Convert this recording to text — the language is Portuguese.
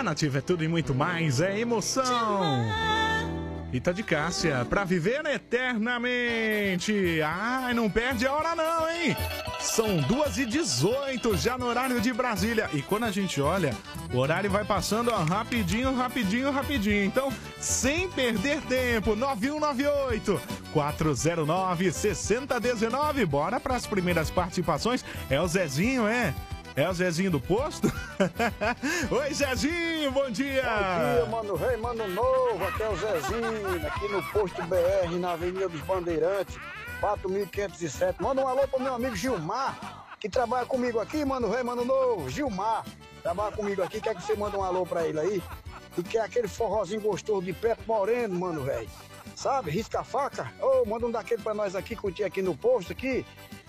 A Nativa é tudo e muito mais, é emoção. Rita de Cássia, pra viver eternamente. Ai, não perde a hora não, hein? São 2h18 já no horário de Brasília. E quando a gente olha, o horário vai passando ó, rapidinho. Então, sem perder tempo, 9198-409-6019. Bora pras primeiras participações. É o Zezinho, é? É o Zezinho do posto? Oi, Zezinho, bom dia! Bom dia, mano rei, mano novo, aqui é o Zezinho, aqui no posto BR, na Avenida dos Bandeirantes, 4507. Manda um alô pro meu amigo Gilmar, que trabalha comigo aqui, mano rei, mano novo. Gilmar, trabalha comigo aqui, quer que você manda um alô pra ele aí? E quer aquele forrozinho gostoso de Pepe Moreno, mano velho. Sabe, risca a faca? Ô, manda um daquele pra nós aqui, curtir aqui no posto aqui.